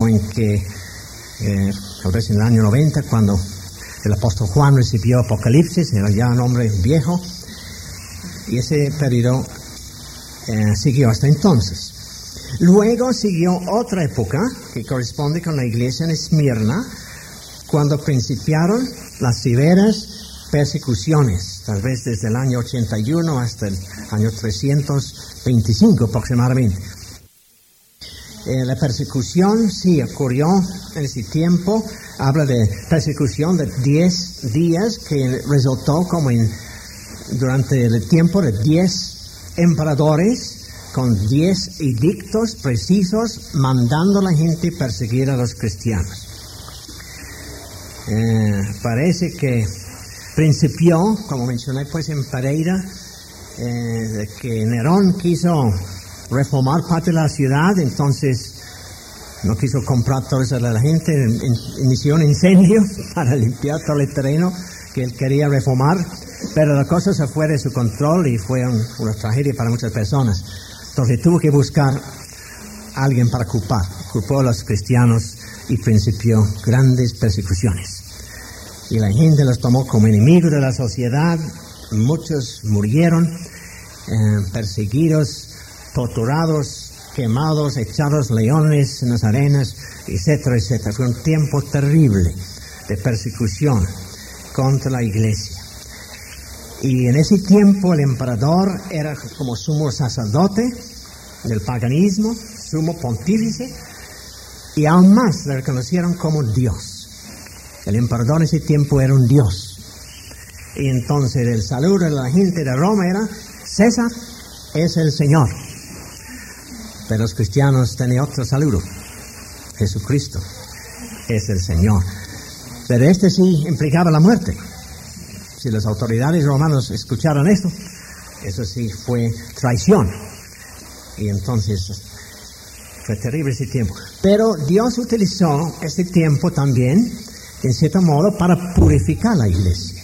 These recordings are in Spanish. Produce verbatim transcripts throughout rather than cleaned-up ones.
en que, eh, tal vez en el año noventa, cuando el apóstol Juan recibió Apocalipsis, era ya un hombre viejo, y ese periodo eh, siguió hasta entonces. Luego siguió otra época que corresponde con la iglesia en Esmirna, cuando principiaron las severas persecuciones, tal vez desde el año ochenta y uno hasta el año trescientos veinticinco aproximadamente. Eh, la persecución sí ocurrió en ese tiempo. Habla de persecución de diez días que resultó como en, durante el tiempo de diez emperadores con diez edictos precisos mandando a la gente perseguir a los cristianos. Eh, parece que principió, como mencioné pues en Pereira, eh, de que Nerón quiso reformar parte de la ciudad, entonces no quiso comprar todo eso de la gente, in, in, inició un incendio para limpiar todo el terreno que él quería reformar, pero la cosa se fue de su control y fue un, una tragedia para muchas personas. Entonces tuvo que buscar a alguien para culpar, culpó a los cristianos y principió grandes persecuciones. Y la gente los tomó como enemigos de la sociedad, muchos murieron, eh, perseguidos, torturados, quemados, echados leones en las arenas, etcétera, etcétera. Fue un tiempo terrible de persecución contra la iglesia. Y en ese tiempo el emperador era como sumo sacerdote del paganismo, sumo pontífice, y aún más le reconocieron como Dios. El emperador en ese tiempo era un Dios. Y entonces el saludo de la gente de Roma era: César es el Señor. Pero los cristianos tenían otro saludo: Jesucristo es el Señor. Pero este sí implicaba la muerte. Si las autoridades romanas escucharon esto, eso sí fue traición. Y entonces fue terrible ese tiempo. Pero Dios utilizó este tiempo también, en cierto modo, para purificar la iglesia.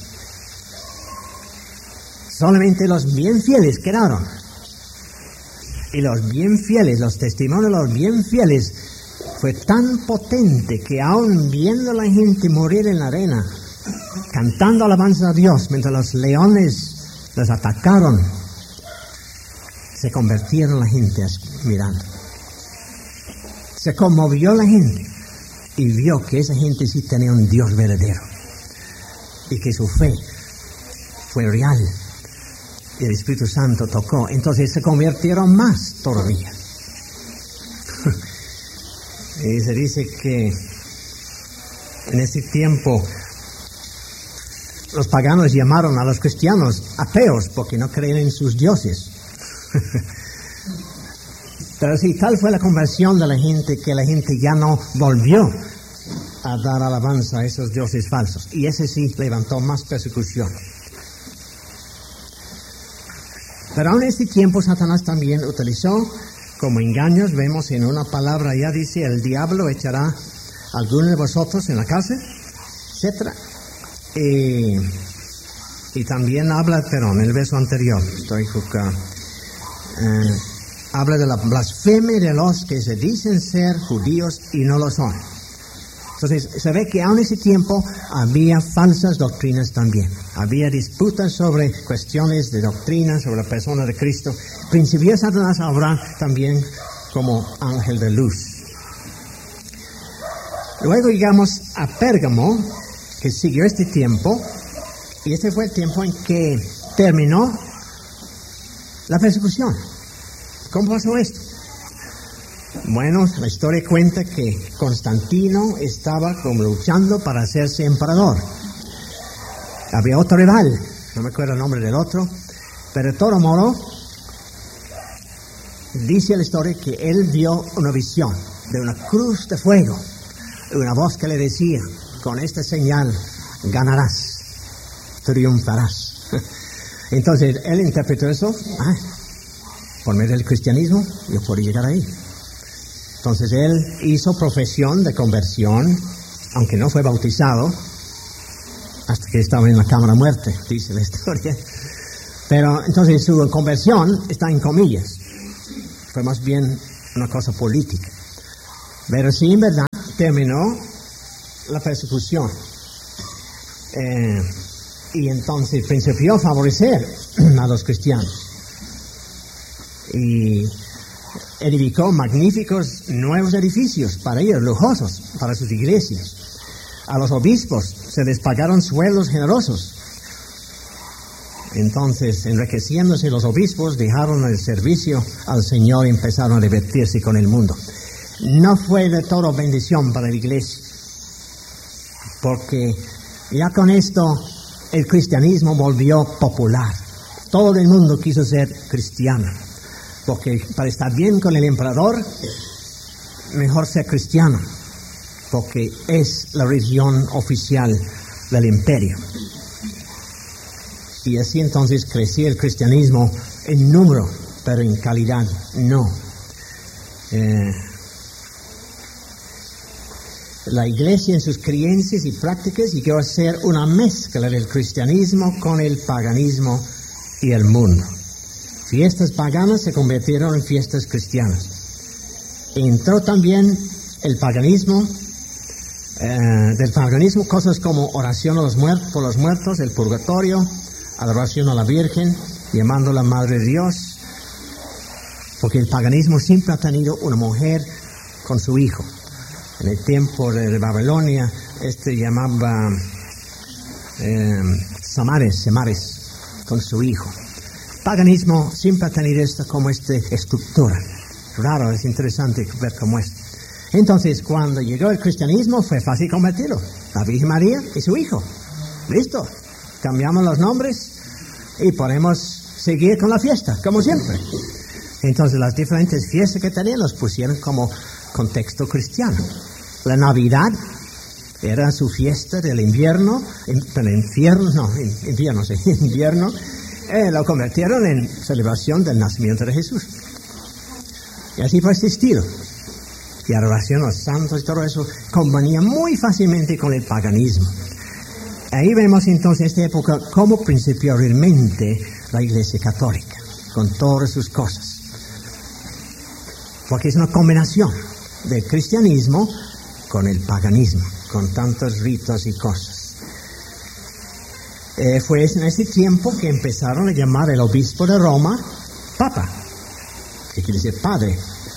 Solamente los bien fieles quedaron. Y los bien fieles, los testimonios de los bien fieles, fue tan potente que aún viendo a la gente morir en la arena, cantando alabanza a Dios, mientras los leones los atacaron, se convirtieron la gente mirando. Se conmovió la gente y vio que esa gente sí tenía un Dios verdadero y que su fe fue real. Y el Espíritu Santo tocó, entonces se convirtieron más todavía. Y se dice que en ese tiempo los paganos llamaron a los cristianos ateos porque no creen en sus dioses. Pero sí, tal fue la conversión de la gente que la gente ya no volvió a dar alabanza a esos dioses falsos. Y ese sí levantó más persecución. Pero aún en este tiempo Satanás también utilizó como engaños. Vemos en una palabra ya dice: el diablo echará a alguno de vosotros en la cárcel, etcétera. Y, y también habla, pero en el verso anterior, estoy juzgando, eh, habla de la blasfemia de los que se dicen ser judíos y no lo son. Entonces se ve que aún en ese tiempo había falsas doctrinas también. Había disputas sobre cuestiones de doctrina, sobre la persona de Cristo. Principió Satanás a obrar también como ángel de luz. Luego llegamos a Pérgamo, que siguió este tiempo, y este fue el tiempo en que terminó la persecución. ¿Cómo pasó esto? Bueno, la historia cuenta que Constantino estaba como luchando para hacerse emperador. Había otro rival, no me acuerdo el nombre del otro, pero de todo modo, dice la historia que él vio una visión de una cruz de fuego, una voz que le decía: con esta señal ganarás, triunfarás. Entonces él interpretó eso: ah, por medio del cristianismo yo puedo llegar ahí. Entonces él hizo profesión de conversión, aunque no fue bautizado, hasta que estaba en la cámara muerte, dice la historia. Pero entonces su conversión está en comillas. Fue más bien una cosa política. Pero sí, en verdad, terminó la persecución. Eh, y entonces principió a favorecer a los cristianos. Y edificó magníficos nuevos edificios para ellos, lujosos, para sus iglesias. A los obispos se les pagaron sueldos generosos. Entonces, enriqueciéndose los obispos, dejaron el servicio al Señor y empezaron a divertirse con el mundo. No fue de todo bendición para la iglesia, porque ya con esto el cristianismo volvió popular. Todo el mundo quiso ser cristiano, porque para estar bien con el emperador, mejor ser cristiano, porque es la religión oficial del imperio. Y así entonces creció el cristianismo en número, pero en calidad no. Eh, la iglesia en sus creencias y prácticas llegó a ser una mezcla del cristianismo con el paganismo y el mundo. Fiestas paganas se convirtieron en fiestas cristianas. Entró también el paganismo, eh, del paganismo cosas como oración a los muertos, por los muertos, el purgatorio, adoración a la Virgen, llamándola Madre de Dios, porque el paganismo siempre ha tenido una mujer con su hijo. En el tiempo de Babilonia, este llamaba eh, Samares, Semares, con su hijo. El paganismo siempre ha tenido esta como esta estructura. Raro, es interesante ver cómo es. Entonces, cuando llegó el cristianismo, fue fácil convertirlo. La Virgen María y su hijo. Listo. Cambiamos los nombres y podemos seguir con la fiesta, como siempre. Entonces, las diferentes fiestas que tenían los pusieron como contexto cristiano. La Navidad era su fiesta del invierno, del infierno, no, invierno, sí, invierno, eh, lo convirtieron en celebración del nacimiento de Jesús. Y así fue este estilo. Y adoración a los santos y todo eso convenía muy fácilmente con el paganismo. Ahí vemos entonces en esta época cómo principió realmente la Iglesia Católica, con todas sus cosas. Porque es una combinación del cristianismo con el paganismo, con tantos ritos y cosas. Eh, fue en ese tiempo que empezaron a llamar al obispo de Roma Papa, que quiere decir Padre.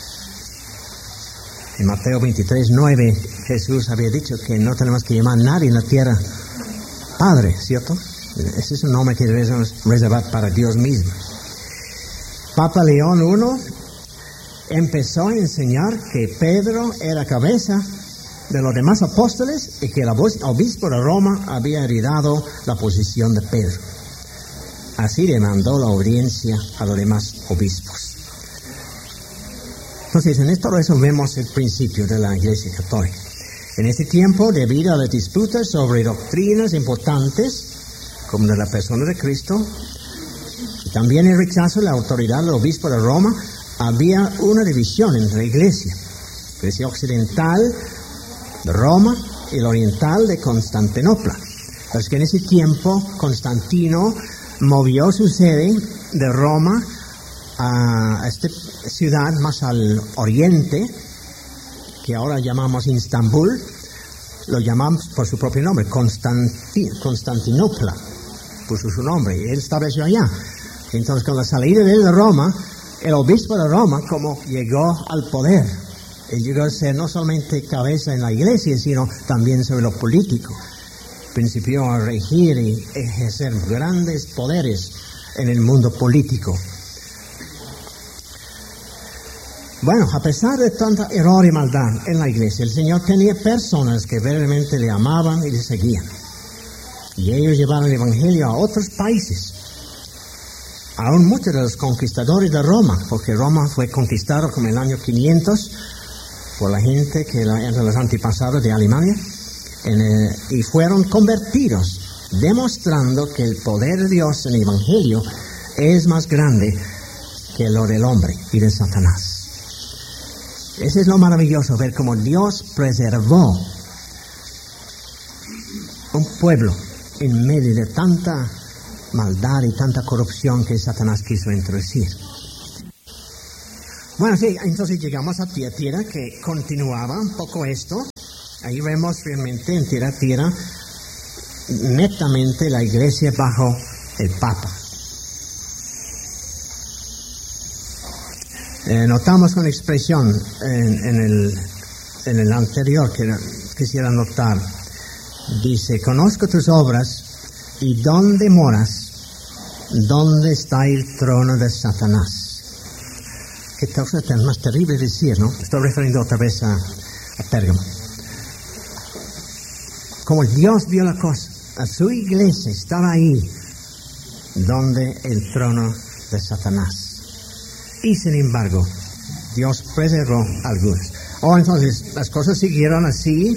En Mateo veintitrés, nueve, Jesús había dicho que no tenemos que llamar a nadie en la tierra Padre, ¿cierto? Ese es un nombre que debemos reservar para Dios mismo. Papa León primero empezó a enseñar que Pedro era cabeza de los demás apóstoles y que el obispo de Roma había heredado la posición de Pedro. Así demandó la obediencia a los demás obispos. Entonces, en todo eso vemos el principio de la Iglesia Católica. En este tiempo, debido a las disputas sobre doctrinas importantes, como de la persona de Cristo, y también el rechazo de la autoridad del obispo de Roma, había una división entre la Iglesia. La Iglesia occidental de Roma y la oriental de Constantinopla. Pues que en ese tiempo Constantino movió su sede de Roma a esta ciudad más al oriente, que ahora llamamos Istambul, lo llamamos por su propio nombre, Constanti, Constantinopla, puso su nombre, y él estableció allá. Entonces, con la salida de él de Roma, el obispo de Roma, como llegó al poder, él llegó a ser no solamente cabeza en la iglesia, sino también sobre lo político. Principió a regir y ejercer grandes poderes en el mundo político. Bueno, a pesar de tanta error y maldad en la iglesia, el Señor tenía personas que verdaderamente le amaban y le seguían. Y ellos llevaron el evangelio a otros países. Aún muchos de los conquistadores de Roma, porque Roma fue conquistado como en el año quinientos por la gente que era entre los antepasados de Alemania, en el, y fueron convertidos, demostrando que el poder de Dios en el evangelio es más grande que lo del hombre y de Satanás. Ese es lo maravilloso, ver cómo Dios preservó un pueblo en medio de tanta maldad y tanta corrupción que Satanás quiso introducir. Bueno, sí, entonces llegamos a Tiatira, que continuaba un poco esto, Ahí vemos realmente en Tiatira netamente la iglesia bajo el Papa. Eh, notamos una expresión en, en, el, en el anterior que quisiera notar. Dice, conozco tus obras y dónde moras, dónde está el trono de Satanás. Qué cosa tan más terrible decir, ¿no? Estoy refiriendo otra vez a, a Pérgamo. Como Dios vio la cosa, a su iglesia estaba ahí, donde el trono de Satanás. Y sin embargo, Dios preservó algunas. Oh, entonces, las cosas siguieron así.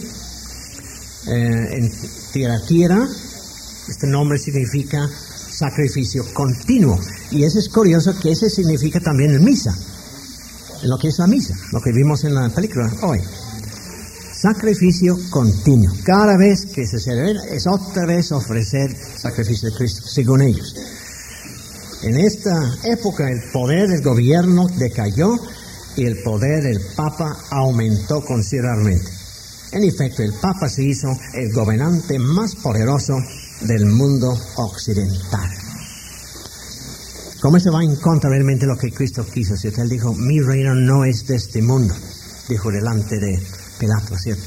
Eh, en Tiatira, este nombre significa sacrificio continuo. Y eso es curioso que ese significa también en misa. En lo que es la misa, lo que vimos en la película hoy. Sacrificio continuo. Cada vez que se celebra es otra vez ofrecer sacrificio de Cristo, según ellos. En esta época el poder del gobierno decayó y el poder del Papa aumentó considerablemente. En efecto, el Papa se hizo el gobernante más poderoso del mundo occidental. ¿Cómo se va en contra realmente de lo que Cristo quiso? Si él dijo, mi reino no es de este mundo, dijo delante de Pilato, ¿cierto?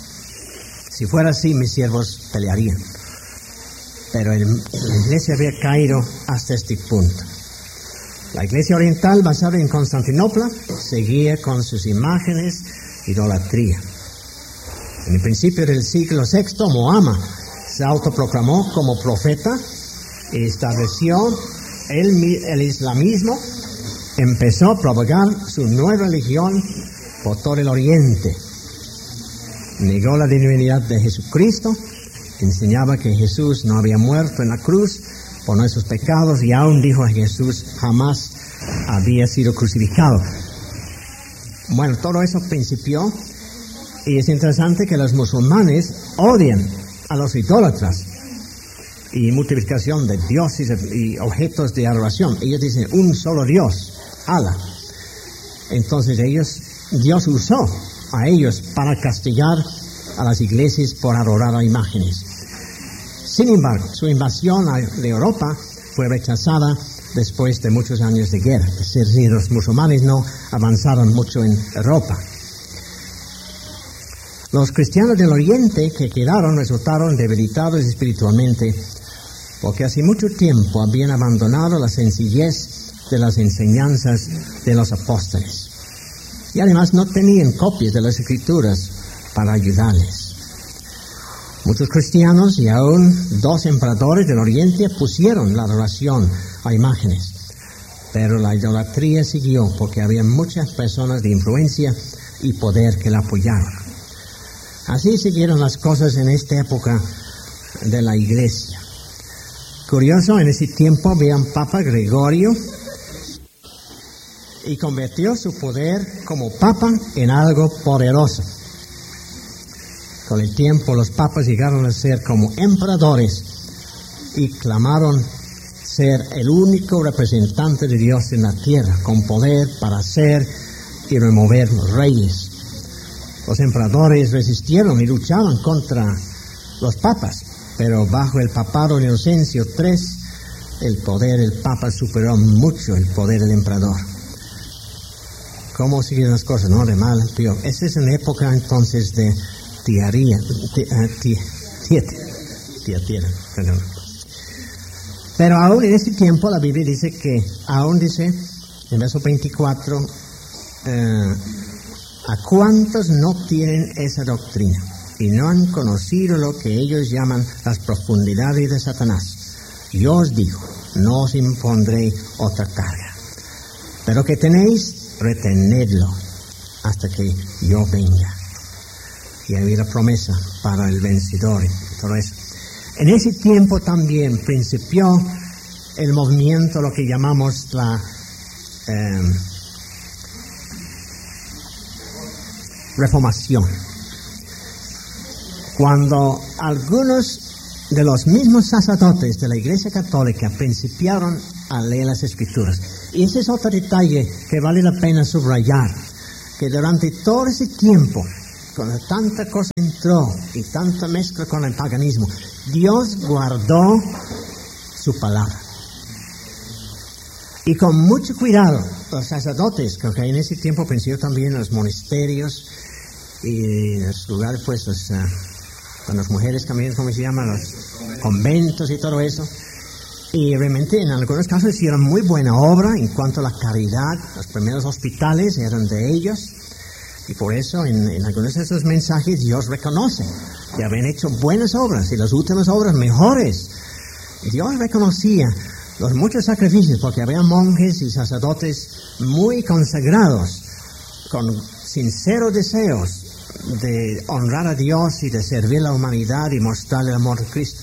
Si fuera así, mis siervos pelearían. Pero el, la iglesia había caído hasta este punto. La iglesia oriental, basada en Constantinopla, seguía con sus imágenes, idolatría. En el principio del siglo sexto, Mohammed se autoproclamó como profeta y estableció el, el islamismo. Empezó a propagar su nueva religión por todo el oriente. Negó la divinidad de Jesucristo, enseñaba que Jesús no había muerto en la cruz por nuestros pecados y aún dijo que Jesús jamás había sido crucificado. Bueno, todo eso principió y es interesante que los musulmanes odian a los idólatras y multiplicación de dioses y objetos de adoración. Ellos dicen un solo Dios, Allah. Entonces ellos, Dios usó a ellos para castigar a las iglesias por adorar a imágenes. Sin embargo, su invasión de Europa fue rechazada después de muchos años de guerra. Es decir, los musulmanes no avanzaron mucho en Europa. Los cristianos del Oriente que quedaron resultaron debilitados espiritualmente porque hace mucho tiempo habían abandonado la sencillez de las enseñanzas de los apóstoles. Y además no tenían copias de las Escrituras para ayudarles. Muchos cristianos y aún dos emperadores del Oriente pusieron la adoración a imágenes, pero la idolatría siguió porque había muchas personas de influencia y poder que la apoyaron. Así siguieron las cosas en esta época de la Iglesia. Curioso, en ese tiempo había un Papa Gregorio y convirtió su poder como Papa en algo poderoso. Con el tiempo los papas llegaron a ser como emperadores y clamaron ser el único representante de Dios en la tierra, con poder para hacer y remover reyes. Los emperadores resistieron y luchaban contra los papas, pero bajo el papado de Inocencio tercero, el poder del papa superó mucho el poder del emperador. ¿Cómo siguen las cosas? No, de mal, peor. Esa es una época entonces de Tiaría, Tiatira, perdón. Pero aún en este tiempo la Biblia dice que, aún dice, en verso veinticuatro, eh, ¿a cuántos no tienen esa doctrina y no han conocido lo que ellos llaman las profundidades de Satanás? Yo os digo, no os impondré otra carga, pero que tenéis, retenedlo hasta que yo venga. Y había la promesa para el vencedor y todo eso. En ese tiempo también principió el movimiento, lo que llamamos la eh, reformación. Cuando algunos de los mismos sacerdotes de la Iglesia Católica principiaron a leer las Escrituras. Y ese es otro detalle que vale la pena subrayar, que durante todo ese tiempo cuando tanta cosa entró y tanta mezcla con el paganismo, Dios guardó su palabra. Y con mucho cuidado, los sacerdotes, que en ese tiempo pensé también en los monasterios y en los lugares, pues, los, uh, con las mujeres también, ¿cómo se llaman? Los conventos y todo eso. Y realmente en algunos casos hicieron muy buena obra en cuanto a la caridad. Los primeros hospitales eran de ellos. Y por eso en, en algunos de esos mensajes Dios reconoce que habían hecho buenas obras y las últimas obras mejores. Dios reconocía los muchos sacrificios porque había monjes y sacerdotes muy consagrados con sinceros deseos de honrar a Dios y de servir a la humanidad y mostrar el amor de Cristo.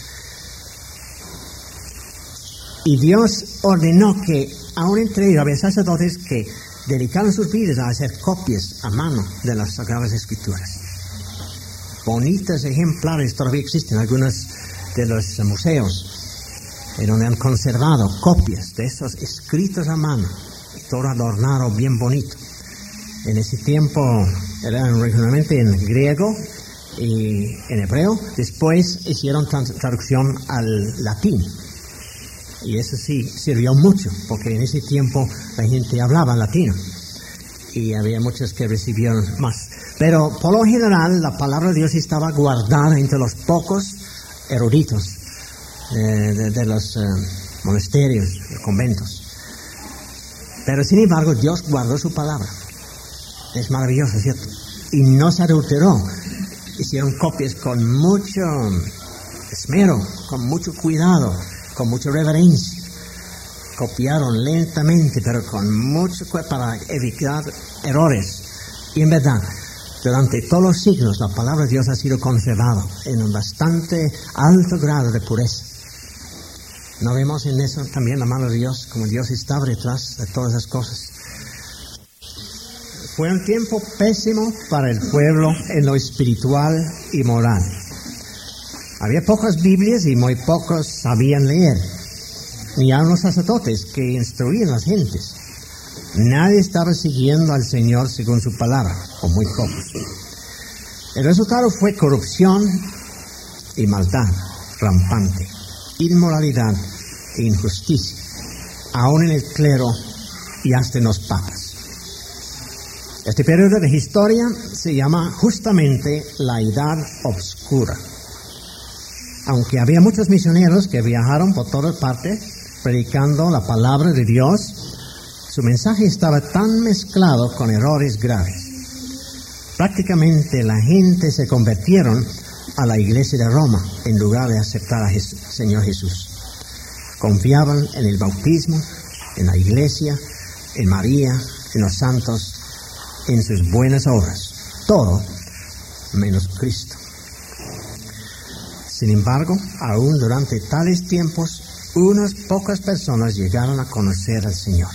Y Dios ordenó que aún entre ellos había sacerdotes que dedicaron sus vidas a hacer copias a mano de las Sagradas Escrituras. Bonitos ejemplares todavía existen en algunos de los museos, en donde han conservado copias de estos escritos a mano, todo adornado bien bonito. En ese tiempo eran originalmente en griego y en hebreo, después hicieron traducción al latín. Y eso sí sirvió mucho, porque en ese tiempo la gente hablaba latino y había muchos que recibieron más. Pero por lo general la palabra de Dios estaba guardada entre los pocos eruditos eh, de, de los eh, monasterios, los conventos. Pero sin embargo Dios guardó su palabra. Es maravilloso, ¿cierto? Y no se adulteró. Hicieron copias con mucho esmero, con mucho cuidado, con mucha reverencia. Copiaron lentamente, pero con mucho cuidado para evitar errores. Y en verdad, durante todos los siglos, la palabra de Dios ha sido conservada en un bastante alto grado de pureza. ¿No vemos en eso también la mano de Dios, como Dios está detrás de todas esas cosas? Fue un tiempo pésimo para el pueblo en lo espiritual y moral. Había pocas Biblias y muy pocos sabían leer, ni aun los sacerdotes que instruían a las gentes. Nadie estaba siguiendo al Señor según su palabra, o muy pocos. El resultado fue corrupción y maldad rampante, inmoralidad e injusticia, aún en el clero y hasta en los papas. Este periodo de historia se llama justamente la Edad Obscura. Aunque había muchos misioneros que viajaron por todas partes predicando la palabra de Dios, su mensaje estaba tan mezclado con errores graves. Prácticamente la gente se convirtieron a la iglesia de Roma en lugar de aceptar a Jesús, Señor Jesús. Confiaban en el bautismo, en la iglesia, en María, en los santos, en sus buenas obras, todo menos Cristo. Sin embargo, aún durante tales tiempos, unas pocas personas llegaron a conocer al Señor.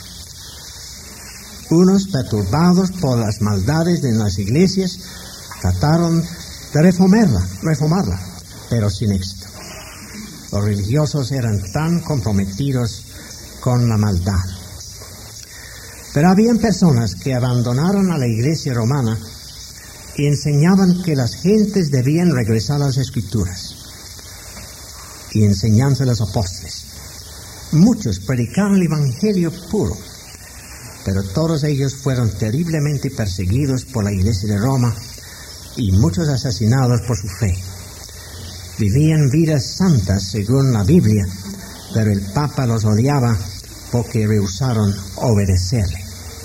Unos, perturbados por las maldades de las iglesias, trataron de reformarla, reformarla, pero sin éxito. Los religiosos eran tan comprometidos con la maldad. Pero habían personas que abandonaron a la iglesia romana y enseñaban que las gentes debían regresar a las Escrituras y enseñanza de los apóstoles. Muchos predicaron el evangelio puro, pero todos ellos fueron terriblemente perseguidos por la iglesia de Roma y muchos asesinados por su fe. Vivían vidas santas según la Biblia, pero el Papa los odiaba porque rehusaron obedecerle.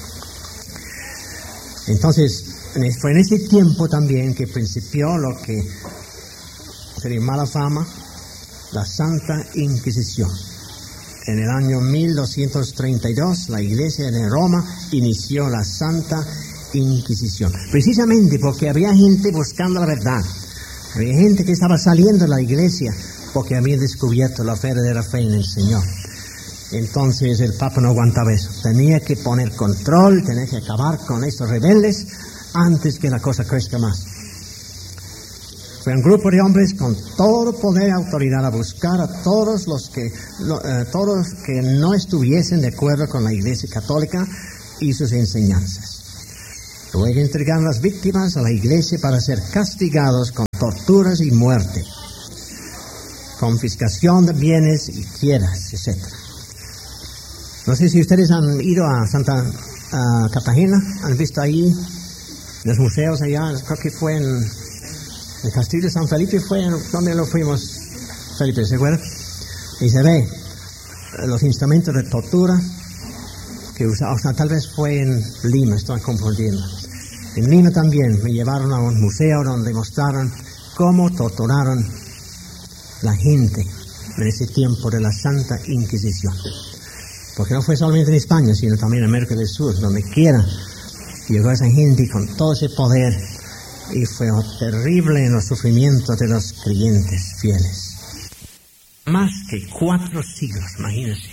Entonces, fue en ese tiempo también que principió lo que sería mala fama, la Santa Inquisición. En el año mil doscientos treinta y dos, la iglesia de Roma inició la Santa Inquisición, precisamente porque había gente buscando la verdad. Había gente que estaba saliendo de la iglesia porque había descubierto la verdadera fe en el Señor. Entonces el Papa no aguantaba eso. Tenía que poner control, tenía que acabar con estos rebeldes antes que la cosa crezca más. Fue un grupo de hombres con todo poder y autoridad a buscar a todos los que, uh, todos que no estuviesen de acuerdo con la Iglesia Católica y sus enseñanzas. Luego entregaron las víctimas a la iglesia para ser castigados con torturas y muerte, confiscación de bienes y tierras, etcétera. No sé si ustedes han ido a Santa a Cartagena, han visto ahí los museos allá, creo que fue en el Castillo de San Felipe, fue donde lo fuimos, Felipe, ¿se acuerda? Y se ve los instrumentos de tortura que usaban, o sea, tal vez fue en Lima, estoy confundiendo. En Lima también me llevaron a un museo donde mostraron cómo torturaron la gente en ese tiempo de la Santa Inquisición. Porque no fue solamente en España, sino también en América del Sur, donde quiera llegó esa gente con todo ese poder, y fue terrible en los sufrimientos de los creyentes fieles. Más que cuatro siglos, imagínense.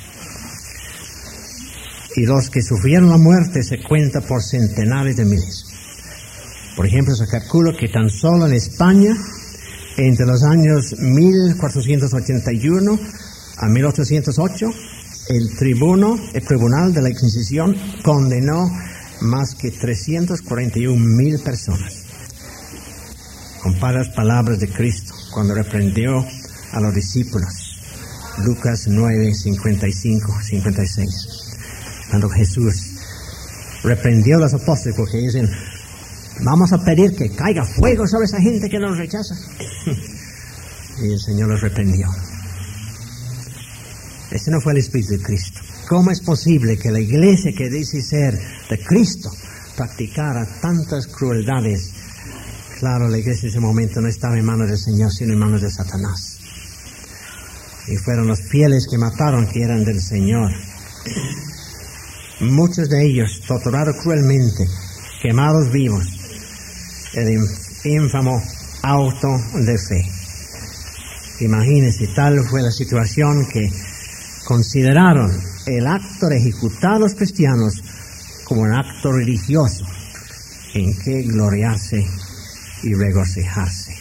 Y los que sufrieron la muerte se cuenta por centenares de miles. Por ejemplo, se calcula que tan solo en España, entre los años mil cuatrocientos ochenta y uno a mil ochocientos ocho, el tribuno, el tribunal de la Inquisición condenó más que trescientos cuarenta y un mil personas. Compara las palabras de Cristo cuando reprendió a los discípulos. Lucas nueve, cincuenta y cinco, cincuenta y seis. Cuando Jesús reprendió a los apóstoles porque dicen, vamos a pedir que caiga fuego sobre esa gente que nos rechaza. Y el Señor los reprendió. Este no fue el Espíritu de Cristo. ¿Cómo es posible que la iglesia que dice ser de Cristo practicara tantas crueldades? Claro, la iglesia en ese momento no estaba en manos del Señor, sino en manos de Satanás. Y fueron los fieles que mataron, que eran del Señor. Muchos de ellos torturados cruelmente, quemados vivos. El ínfamo auto de fe. Imagínense, tal fue la situación que consideraron el acto de ejecutar a los cristianos como un acto religioso en que gloriarse y regocijarse.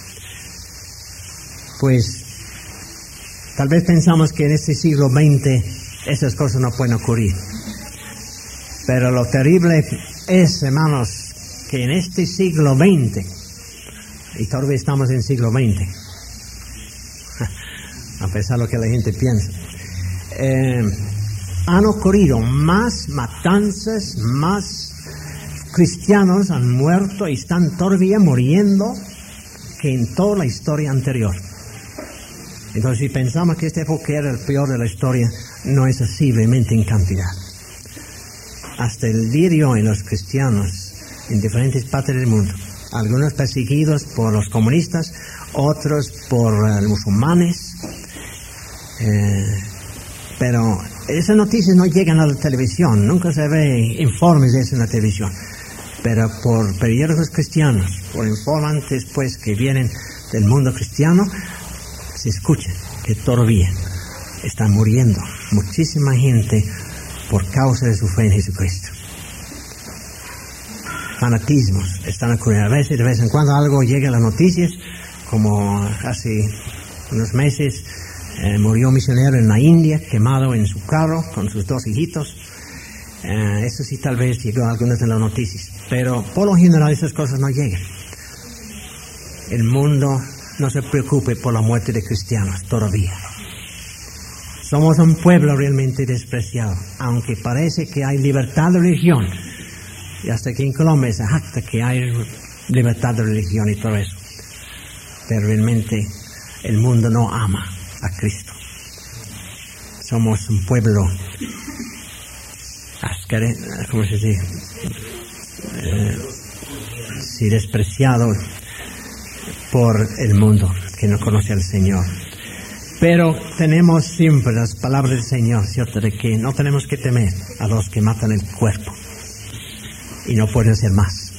Pues tal vez pensamos que en este siglo veinte esas cosas no pueden ocurrir, pero lo terrible es, hermanos, que en este siglo veinte, y todavía estamos en el siglo veinte, a pesar de lo que la gente piensa, eh, han ocurrido más matanzas, más cristianos han muerto y están todavía muriendo que en toda la historia anterior. Entonces, si pensamos que esta época era el peor de la historia, no es así realmente en cantidad. Hasta el día de hoy, los cristianos en diferentes partes del mundo, algunos perseguidos por los comunistas, otros por uh, los musulmanes, eh, pero esas noticias no llegan a la televisión, nunca se ve informes de eso en la televisión, pero por periódicos cristianos, por informantes pues que vienen del mundo cristiano, se escucha que todavía está muriendo muchísima gente por causa de su fe en Jesucristo. Fanatismos están ocurriendo. A veces, de vez en cuando, algo llega a las noticias, como hace unos meses eh, murió un misionero en la India, quemado en su carro con sus dos hijitos. Eh, eso sí, tal vez llegó a algunas de las noticias, pero por lo general esas cosas no llegan. El mundo no se preocupe por la muerte de cristianos todavía. Somos un pueblo realmente despreciado, aunque parece que hay libertad de religión. Y hasta aquí en Colombia se jacta que hay libertad de religión y todo eso. Pero realmente el mundo no ama a Cristo. Somos un pueblo asquere, ¿cómo se dice? Eh, sí, despreciado por el mundo que no conoce al Señor. Pero tenemos siempre las palabras del Señor, ¿cierto? De que no tenemos que temer a los que matan el cuerpo y no pueden hacer más.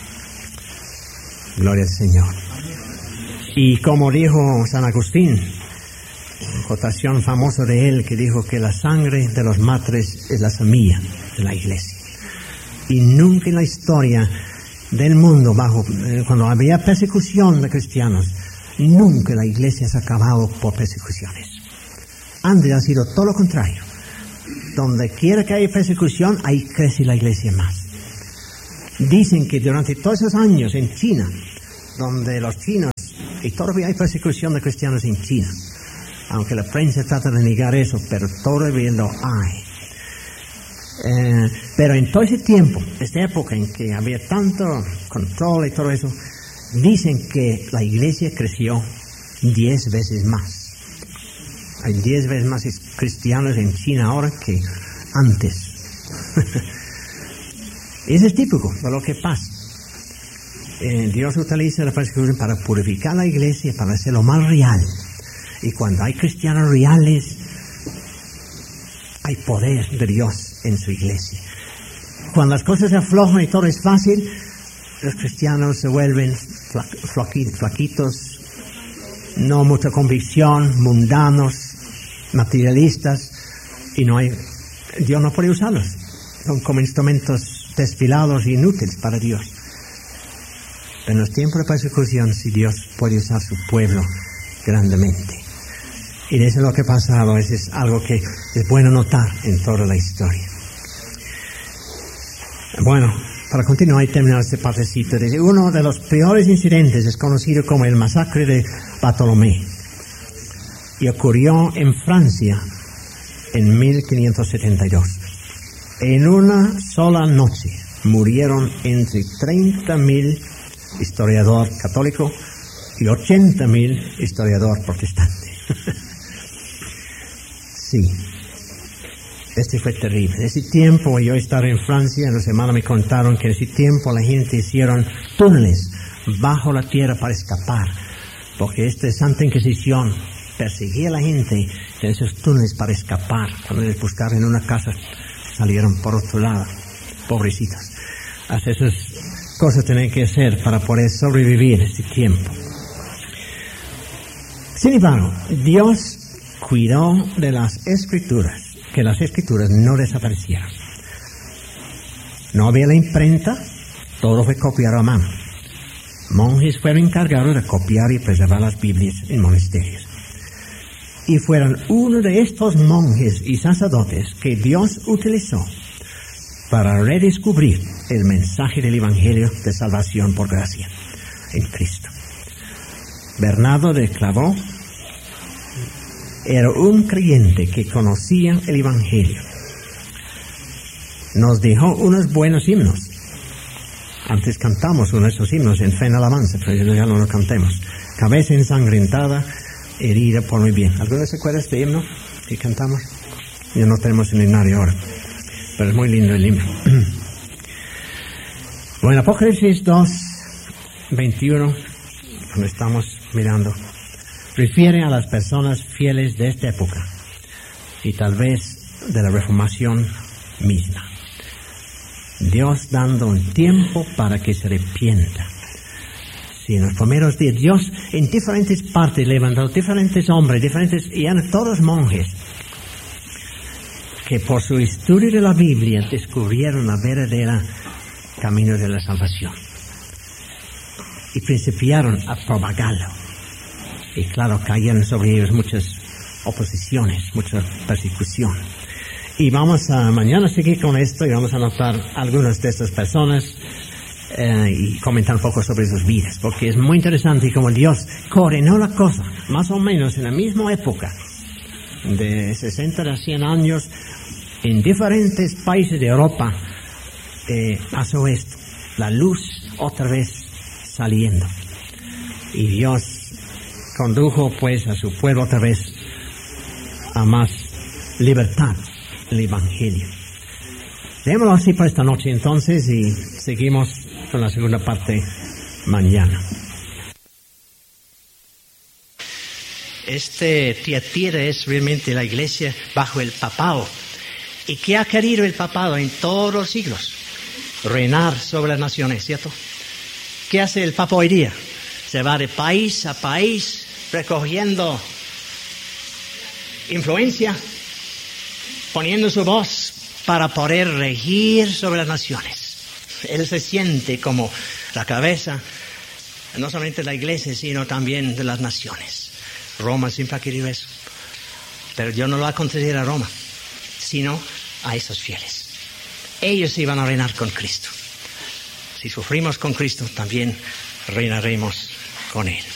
Gloria al Señor. Y como dijo San Agustín, cotación famosa de él, que dijo que la sangre de los mártires es la semilla de la iglesia. Y nunca en la historia del mundo, bajo eh, cuando había persecución de cristianos, nunca la iglesia se ha acabado por persecuciones. Antes ha sido todo lo contrario. Donde quiera que haya persecución, ahí crece la iglesia más. Dicen que durante todos esos años en China, donde los chinos, y todavía hay persecución de cristianos en China, aunque la prensa trata de negar eso, pero todavía lo hay. Eh, pero en todo ese tiempo, esta época en que había tanto control y todo eso, dicen que la iglesia creció diez veces más. Hay diez veces más cristianos en China ahora que antes. Eso es típico de lo que pasa. Eh, Dios utiliza la persecución para purificar la iglesia, para hacerlo más real. Y cuando hay cristianos reales, hay poder de Dios en su iglesia. Cuando las cosas se aflojan y todo es fácil, los cristianos se vuelven flaquitos, no mucha convicción, mundanos, materialistas, y no hay, Dios no puede usarlos. Son como instrumentos desfilados e inútiles para Dios. En los tiempos de persecución, sí, Dios puede usar su pueblo grandemente. Y eso es lo que ha pasado, eso es algo que es bueno notar en toda la historia. Bueno, para continuar y terminar este partecito, uno de los peores incidentes es conocido como el masacre de Bartolomé, y ocurrió en Francia en mil quinientos setenta y dos. En una sola noche murieron entre treinta mil historiador católico y ochenta mil historiador protestante. Sí, este fue terrible. En ese tiempo, yo estaba en Francia, los hermanos me contaron que en ese tiempo la gente hicieron túneles bajo la tierra para escapar, porque esta Santa Inquisición perseguía a la gente en esos túneles para escapar. Cuando les buscaron en una casa, salieron por otro lado, pobrecitos. Hasta esas cosas tienen que hacer para poder sobrevivir este tiempo. Sin embargo, Dios cuidó de las escrituras, que las escrituras no desaparecieran. No había la imprenta, todo fue copiado a mano. Monjes fueron encargados de copiar y preservar las Biblias en monasterios. Y fueron uno de estos monjes y sacerdotes que Dios utilizó para redescubrir el mensaje del Evangelio de salvación por gracia en Cristo. Bernardo de Clairvaux era un creyente que conocía el Evangelio. Nos dejó unos buenos himnos. Antes cantamos uno de esos himnos en fe en alabanza, pero ya no lo cantemos. Cabeza ensangrentada, herida por mi bien. ¿Alguno se acuerda de este himno que cantamos? Ya no tenemos el himnario ahora, pero es muy lindo el himno. Bueno, Apocalipsis dos, veintiuno, donde estamos mirando, refiere a las personas fieles de esta época y tal vez de la Reformación misma. Dios dando un tiempo para que se arrepienta. Sí, en los primeros días, Dios en diferentes partes levantó diferentes hombres, diferentes, y eran todos monjes, que por su estudio de la Biblia descubrieron la verdadera camino de la salvación y principiaron a propagarlo. Y claro, cayeron sobre ellos muchas oposiciones, mucha persecución. Y vamos a mañana seguir con esto y vamos a notar algunas de estas personas eh, y comentar un poco sobre sus vidas, porque es muy interesante cómo Dios coordinó la cosa, más o menos en la misma época, de sesenta a cien años, en diferentes países de Europa, eh, pasó esto, la luz otra vez saliendo. Y Dios condujo pues a su pueblo otra vez a más libertad, el Evangelio. Dejémoslo así para esta noche entonces y seguimos con la segunda parte mañana. Este Tiatira es realmente la iglesia bajo el papado. ¿Y qué ha querido el papado en todos los siglos? Reinar sobre las naciones, ¿cierto? ¿Qué hace el papa hoy día? Se va de país a país recogiendo influencia, poniendo su voz para poder regir sobre las naciones. Él se siente como la cabeza, no solamente de la iglesia, sino también de las naciones. Roma siempre ha querido eso, pero Dios no lo ha concedido a Roma, sino a esos fieles. Ellos iban a reinar con Cristo. Si sufrimos con Cristo, también reinaremos con Él.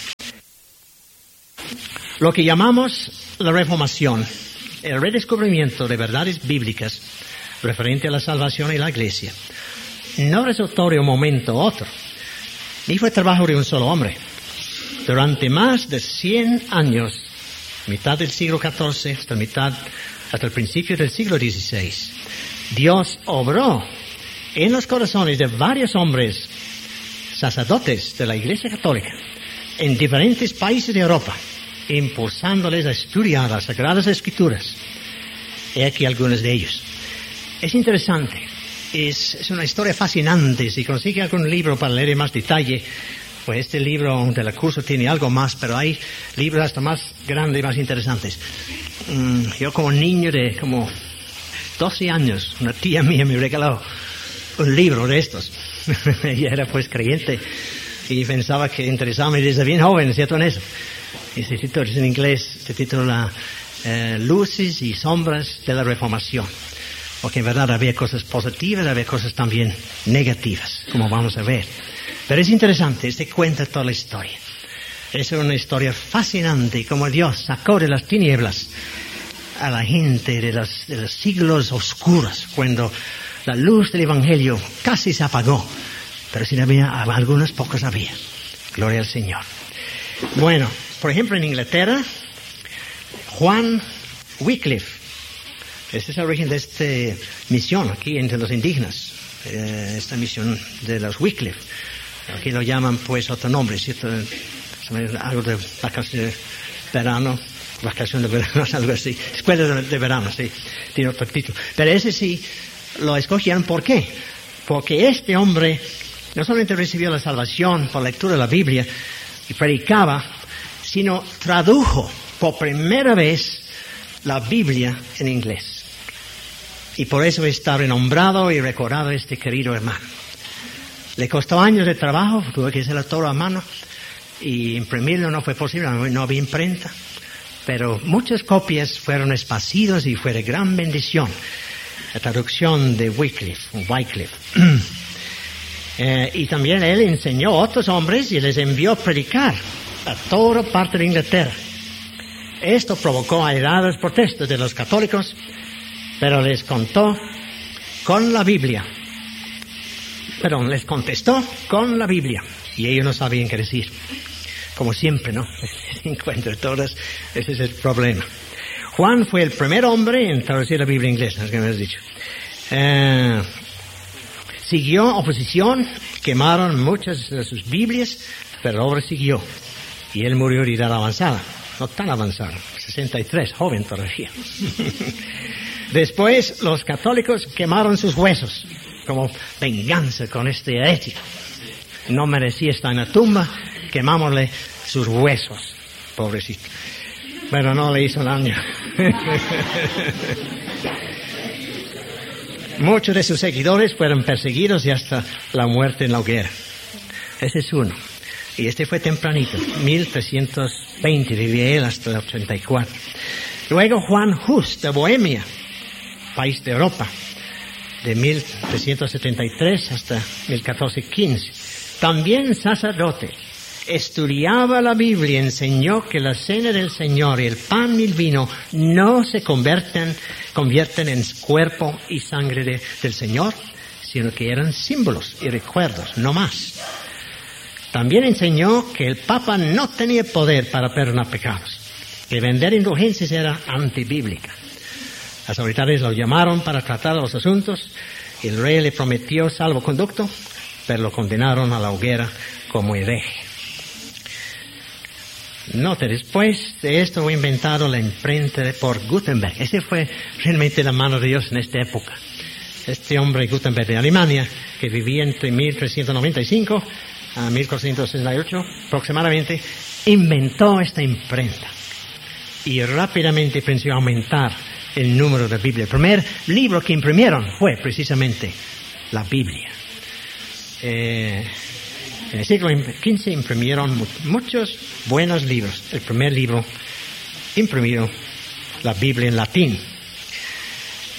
Lo que llamamos la Reformación, el redescubrimiento de verdades bíblicas referente a la salvación y la Iglesia, no resultó de un momento a otro, ni fue trabajo de un solo hombre. Durante más de cien años, mitad del siglo catorce hasta mitad, hasta el principio del siglo dieciséis, Dios obró en los corazones de varios hombres, sacerdotes de la Iglesia Católica, en diferentes países de Europa, impulsándoles a estudiar las Sagradas Escrituras. He aquí algunos de ellos. Es interesante, es, es una historia fascinante. Si consigue algún libro para leer en más detalle, pues este libro del curso tiene algo más, pero hay libros hasta más grandes y más interesantes. Mm, yo como niño de como doce años, una tía mía me regaló un libro de estos. Ella era pues creyente y pensaba que interesaba desde bien joven, ¿cierto? En eso. Y se titula, en inglés, se titula eh, Luces y Sombras de la Reformación. Porque en verdad había cosas positivas, había cosas también negativas, como vamos a ver. Pero es interesante, este cuenta toda la historia. Es una historia fascinante, como Dios sacó de las tinieblas a la gente de los, de los siglos oscuros, cuando la luz del Evangelio casi se apagó. Pero sí había, algunas pocas había. Gloria al Señor. Bueno, por ejemplo, en Inglaterra, Juan Wycliffe, este es el origen de esta misión aquí entre los indígenas, eh, esta misión de los Wycliffe. Aquí lo llaman pues otro nombre, ¿cierto? Algo de vacaciones de verano, vacación de verano, algo así. Escuela de, de verano, sí, tiene otro título. Pero ese sí lo escogieron, ¿por qué? Porque este hombre no solamente recibió la salvación por lectura de la Biblia y predicaba, sino tradujo por primera vez la Biblia en inglés. Y por eso está renombrado y recordado este querido hermano. Le costó años de trabajo, tuve que hacerlo todo a mano, y imprimirlo no fue posible, no había imprenta, pero muchas copias fueron esparcidas y fue de gran bendición. La traducción de Wycliffe, Wycliffe. eh, y también él enseñó a otros hombres y les envió a predicar a toda parte de Inglaterra. Esto provocó airadas protestas de los católicos, pero les contó con la Biblia. Perdón, les contestó con la Biblia. Y ellos no sabían qué decir. Como siempre, ¿no? Se encuentran todas. Ese es el problema. Juan fue el primer hombre en traducir la Biblia inglesa, es que me has dicho. Eh, siguió oposición, quemaron muchas de sus Biblias, pero la obra siguió. Y él murió de edad avanzada. No tan avanzada, sesenta y tres, joven todavía. Después, los católicos quemaron sus huesos, como venganza con este herético. No merecía estar en la tumba, quemámosle sus huesos, pobrecito. Pero no le hizo daño. Muchos de sus seguidores fueron perseguidos y hasta la muerte en la hoguera. Ese es uno. Y este fue tempranito, mil trescientos veinte, vivía él hasta el ochenta y cuatro. Luego Juan Hus, de Bohemia, país de Europa, de mil trescientos setenta y tres hasta mil catorcientos quince. También sacerdote, estudiaba la Biblia, enseñó que la cena del Señor y el pan y el vino no se convierten, convierten en cuerpo y sangre de, del Señor, sino que eran símbolos y recuerdos, no más. También enseñó que el Papa no tenía poder para perdonar pecados, que vender indulgencias era antibíblica. Las autoridades lo llamaron para tratar los asuntos y el rey le prometió salvoconducto, pero lo condenaron a la hoguera como hereje. Note, después de esto fue inventado la imprenta por Gutenberg. Ese fue realmente la mano de Dios en esta época. Este hombre Gutenberg de Alemania, que vivía entre mil trescientos noventa y cinco a mil cuatrocientos sesenta y ocho aproximadamente, inventó esta imprenta. Y rápidamente pensó aumentar el número de Biblia. El primer libro que imprimieron fue precisamente la Biblia. Eh, en el siglo quince imprimieron muchos buenos libros. El primer libro imprimido, la Biblia en latín.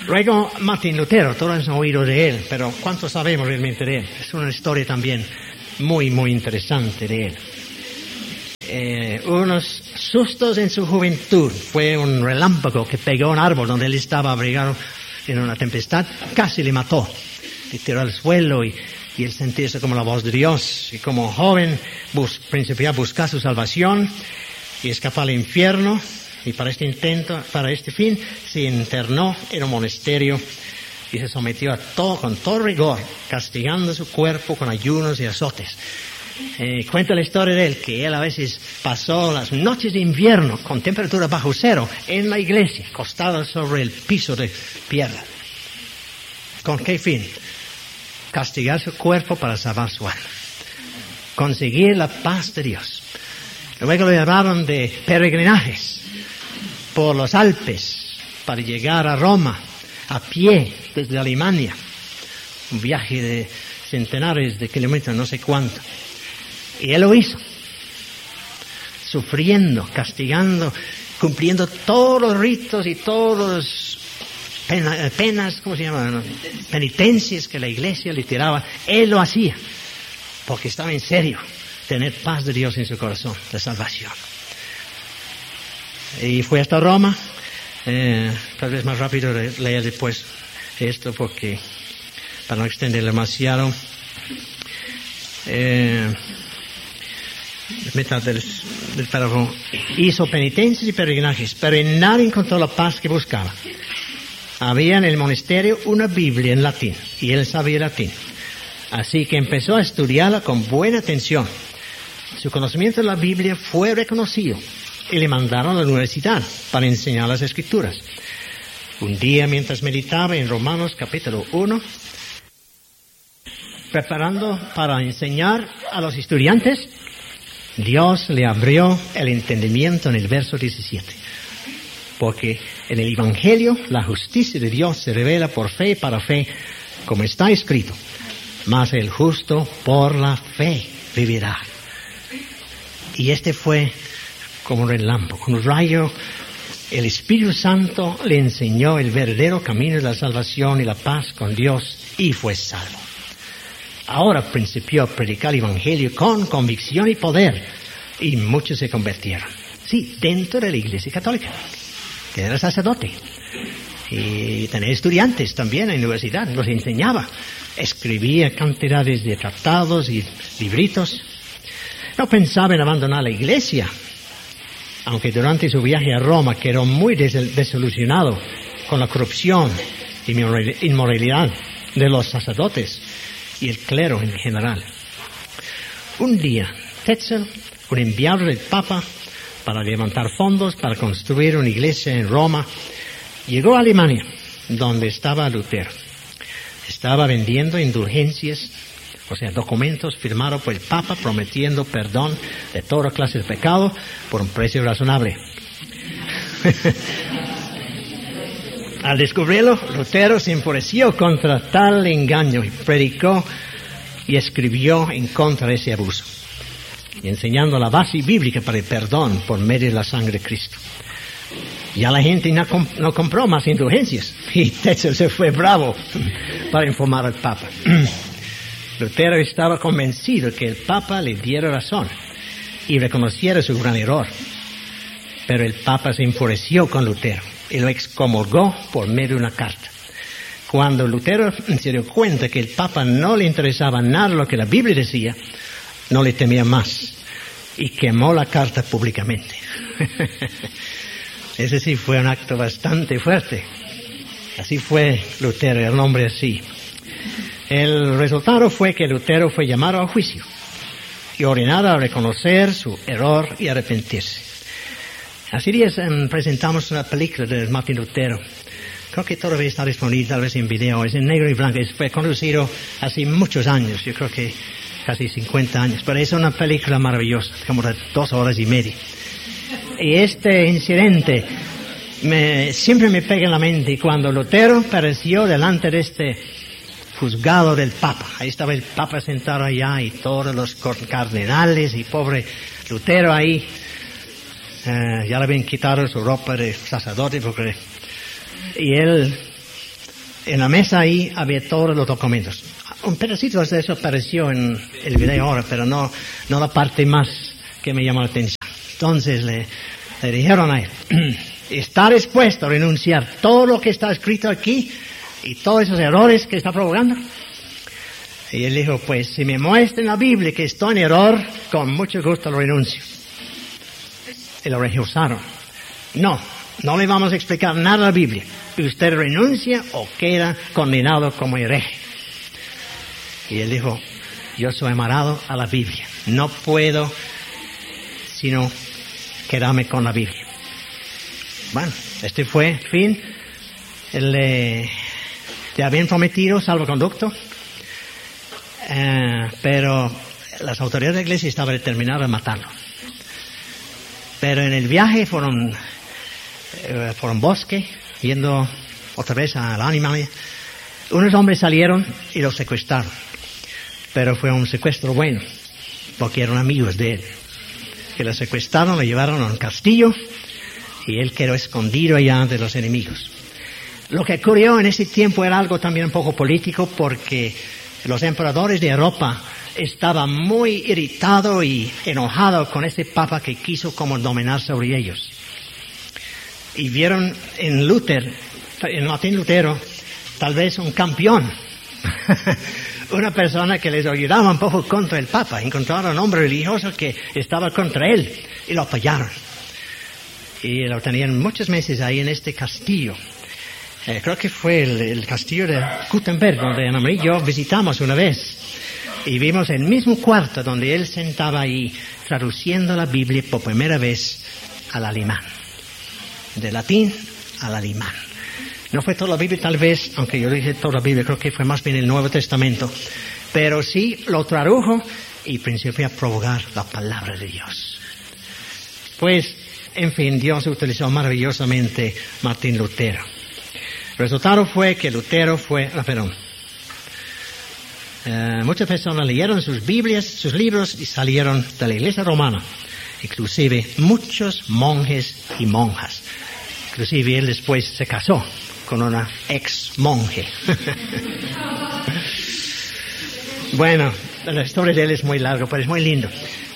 Luego Martín Lutero, todos han oído de él, pero ¿cuánto sabemos realmente de él? Es una historia también muy, muy interesante de él. Eh, unos sustos en su juventud. Fue un relámpago que pegó a un árbol donde él estaba abrigado en una tempestad, casi le mató. Le tiró al suelo y, y él sentirse como la voz de Dios. Y como joven bus, principió a buscar su salvación y escapó al infierno. Y para este intento, para este fin, se internó en un monasterio y se sometió a todo, con todo rigor, castigando su cuerpo con ayunos y azotes. Eh, cuenta la historia de él, que él a veces pasó las noches de invierno con temperatura bajo cero en la iglesia, acostado sobre el piso de piedra. ¿Con qué fin? Castigar su cuerpo para salvar su alma. Conseguir la paz de Dios. Luego lo llamaron de peregrinajes por los Alpes para llegar a Roma a pie desde Alemania. Un viaje de centenares de kilómetros, no sé cuánto. Y él lo hizo, sufriendo, castigando, cumpliendo todos los ritos y todos los pena, penas, ¿cómo se llama? Penitencias que la iglesia le tiraba. Él lo hacía, porque estaba en serio, tener paz de Dios en su corazón, de salvación. Y fue hasta Roma. Eh, tal vez más rápido leer después esto, porque para no extender demasiado. Eh, mitad del, del párrafo. Hizo penitencias y peregrinajes, pero en nada encontró la paz que buscaba. Había en el monasterio una Biblia en latín, y él sabía latín. Así que empezó a estudiarla con buena atención. Su conocimiento de la Biblia fue reconocido y le mandaron a la universidad para enseñar las Escrituras. Un día, mientras meditaba en Romanos capítulo uno, preparando para enseñar a los estudiantes, Dios le abrió el entendimiento en el verso diecisiete. Porque en el Evangelio la justicia de Dios se revela por fe para fe, como está escrito: mas el justo por la fe vivirá. Y este fue como un relámpago, un rayo. El Espíritu Santo le enseñó el verdadero camino de la salvación y la paz con Dios, y fue salvo. Ahora principió a predicar el Evangelio con convicción y poder, y muchos se convirtieron. Sí, dentro de la Iglesia Católica, que era sacerdote. Y tenía estudiantes también en la universidad, los enseñaba. Escribía cantidades de tratados y libritos. No pensaba en abandonar la iglesia, aunque durante su viaje a Roma quedó muy des- desilusionado con la corrupción y inmoralidad de los sacerdotes y el clero en general. Un día, Tetzel, un enviado del Papa para levantar fondos para construir una iglesia en Roma, llegó a Alemania, donde estaba Lutero. Estaba vendiendo indulgencias, o sea, documentos firmados por el Papa prometiendo perdón de toda clase de pecado por un precio razonable. Al descubrirlo, Lutero se enfureció contra tal engaño y predicó y escribió en contra de ese abuso, y enseñando la base bíblica para el perdón por medio de la sangre de Cristo. Ya la gente no, comp- no compró más indulgencias, y Tetzel se fue bravo para informar al Papa. Lutero estaba convencido que el Papa le diera razón y reconociera su gran error. Pero el Papa se enfureció con Lutero y lo excomulgó por medio de una carta. Cuando Lutero se dio cuenta que el Papa no le interesaba nada lo que la Biblia decía, no le temía más y quemó la carta públicamente. Ese sí fue un acto bastante fuerte. Así fue Lutero, el hombre así. El resultado fue que Lutero fue llamado a juicio y ordenado a reconocer su error y arrepentirse. Hace días um, presentamos una película de Martín Lutero. Creo que todavía está disponible, tal vez en video. Es en negro y blanco. Fue conducido hace muchos años, yo creo que casi cincuenta años. Pero es una película maravillosa, como de dos horas y media. Y este incidente me, siempre me pega en la mente cuando Lutero apareció delante de este juzgado del Papa. Ahí estaba el Papa sentado allá y todos los cardenales y pobre Lutero ahí. Uh, ya le habían quitado su ropa de sacerdote porque... Y él En la mesa ahí había todos los documentos. Un pedacito de eso apareció en el video ahora, pero no, no la parte más que me llamó la atención. Entonces le, le dijeron a él, ¿está dispuesto a renunciar todo lo que está escrito aquí y todos esos errores que está provocando? Y él dijo, pues si me muestra en la Biblia que estoy en error, con mucho gusto lo renuncio. Y lo rehusaron. No, no le vamos a explicar nada a la Biblia. Usted renuncia o queda condenado como hereje. Y él dijo, yo soy amarrado a la Biblia. No puedo sino quedarme con la Biblia. Bueno, este fue el fin. Le, le habían prometido salvoconducto. Eh, pero las autoridades de la iglesia estaban determinadas a matarlo. Pero en el viaje fueron eh, por un bosque, yendo otra vez al animal. Unos hombres salieron y lo secuestraron. Pero fue un secuestro bueno, porque eran amigos de él. Que lo secuestraron, lo llevaron a un castillo y él quedó escondido allá de los enemigos. Lo que ocurrió en ese tiempo era algo también un poco político, porque los emperadores de Europa estaban muy irritados y enojados con ese papa que quiso como dominar sobre ellos. Y vieron en Lutero, en Martín Lutero, tal vez un campeón. Una persona que les ayudaba un poco contra el Papa. Encontraron a un hombre religioso que estaba contra él y lo apoyaron. Y lo tenían muchos meses ahí en este castillo. Eh, creo que fue el, el castillo de Gutenberg, donde Ana María y yo visitamos una vez. Y vimos el mismo cuarto donde él sentaba ahí traduciendo la Biblia por primera vez al alemán. De latín al alemán. No fue toda la Biblia, tal vez, aunque yo dije toda la Biblia, creo que fue más bien el Nuevo Testamento. Pero sí lo tradujo y principió a provocar la palabra de Dios. Pues, en fin, Dios utilizó maravillosamente Martín Lutero. El resultado fue que Lutero fue, ah, perdón, eh, muchas personas leyeron sus Biblias, sus libros y salieron de la Iglesia romana. Inclusive muchos monjes y monjas. Inclusive él después se casó con una ex monje. Bueno, la historia de él es muy larga, pero es muy lindo.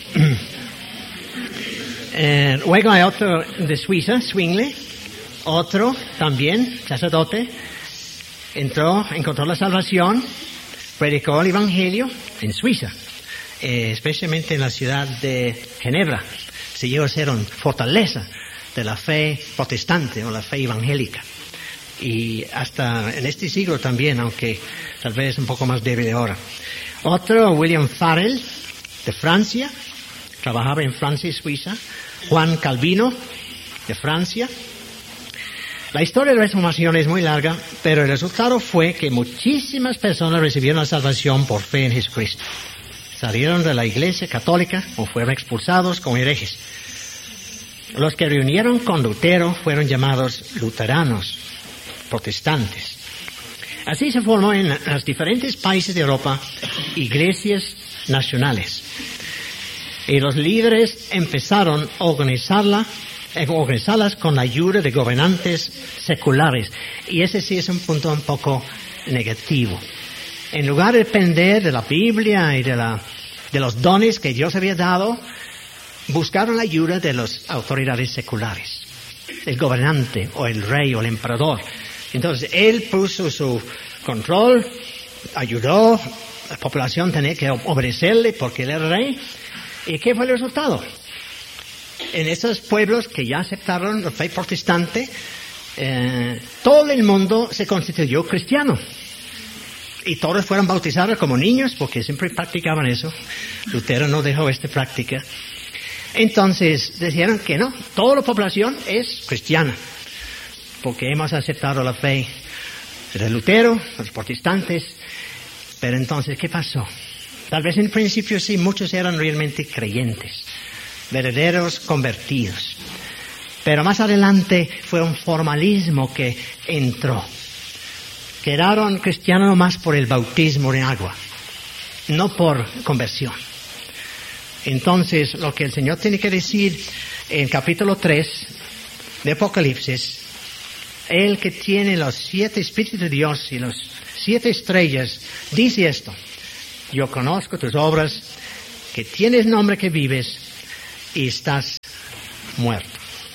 eh, luego hay otro de Suiza, Zwingli, otro también, sacerdote, entró, encontró la salvación, predicó el Evangelio en Suiza, eh, especialmente en la ciudad de Ginebra. Se llegó a ser una fortaleza de la fe protestante o la fe evangélica. Y hasta en este siglo también, aunque tal vez un poco más débil ahora. Otro, William Farel, de Francia, trabajaba en Francia y Suiza. Juan Calvino, de Francia. La historia de la Reformación es muy larga, pero el resultado fue que muchísimas personas recibieron la salvación por fe en Jesucristo. Salieron de la Iglesia Católica o fueron expulsados como herejes. Los que reunieron con Lutero fueron llamados luteranos, protestantes. Así se formó en los diferentes países de Europa iglesias nacionales. Y los líderes empezaron a organizarla, a organizarlas con la ayuda de gobernantes seculares. Y ese sí es un punto un poco negativo. En lugar de depender de la Biblia y de, la, de los dones que Dios había dado, buscaron la ayuda de las autoridades seculares, el gobernante o el rey o el emperador. Entonces, él puso su control, ayudó, la población tenía que obedecerle porque él era rey. ¿Y qué fue el resultado? En esos pueblos que ya aceptaron la fe protestante, eh, todo el mundo se constituyó cristiano. Y todos fueron bautizados como niños porque siempre practicaban eso. Lutero no dejó esta práctica. Entonces, dijeron que no, toda la población es cristiana. Porque hemos aceptado la fe de Lutero, los protestantes. Pero entonces, ¿qué pasó? Tal vez en principio sí, muchos eran realmente creyentes, verdaderos convertidos. Pero más adelante fue un formalismo que entró. Quedaron cristianos más por el bautismo en agua, no por conversión. Entonces, lo que el Señor tiene que decir en capítulo tres de Apocalipsis, el que tiene los siete espíritus de Dios y los siete estrellas, dice esto: yo conozco tus obras, que tienes nombre que vives y estás muerto.